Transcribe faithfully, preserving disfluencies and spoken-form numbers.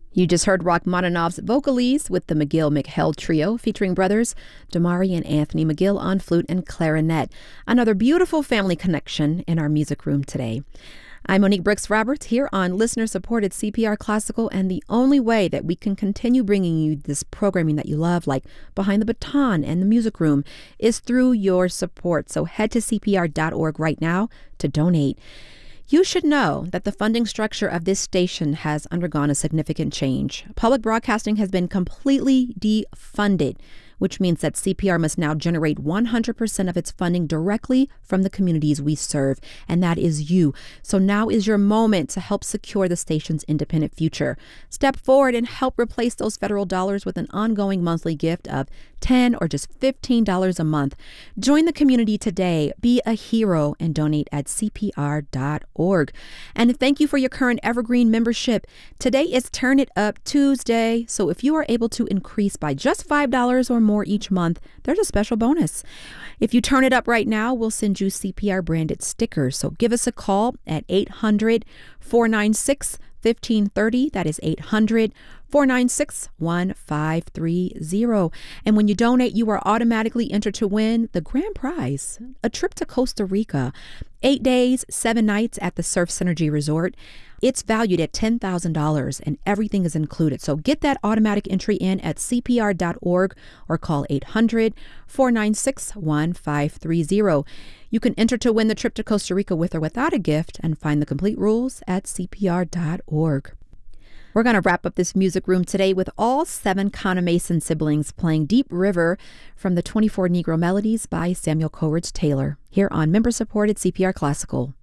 You just heard Rachmaninoff's Vocalese with the McGill-McHale Trio featuring brothers Damari and Anthony McGill on flute and clarinet. Another beautiful family connection in our music room today. I'm Monique Brooks Roberts here on listener-supported C P R Classical, and the only way that we can continue bringing you this programming that you love, like Behind the Baton and the Music Room, is through your support. So head to C P R dot org right now to donate. You should know that the funding structure of this station has undergone a significant change. Public broadcasting has been completely defunded, which means that C P R must now generate one hundred percent of its funding directly from the communities we serve, and that is you. So now is your moment to help secure the station's independent future. Step forward and help replace those federal dollars with an ongoing monthly gift of ten dollars or just fifteen dollars a month. Join the community today. Be a hero and donate at C P R dot org. And thank you for your current Evergreen membership. Today is Turn It Up Tuesday, so if you are able to increase by just five dollars or more more each month, there's a special bonus. If you turn it up right now, we'll send you C P R branded stickers. So give us a call at eight hundred, four nine six, one five three zero. That is eight hundred, four nine six, one five three zero. And when you donate, you are automatically entered to win the grand prize, a trip to Costa Rica, eight days, seven nights at the Surf Synergy Resort. It's valued at ten thousand dollars and everything is included. So get that automatic entry in at C P R dot org or call eight hundred, four nine six, one five three zero. You can enter to win the trip to Costa Rica with or without a gift and find the complete rules at C P R dot org. We're going to wrap up this music room today with all seven Conner Mason siblings playing Deep River from the twenty-four Negro Melodies by Samuel Coleridge Taylor here on member-supported C P R Classical.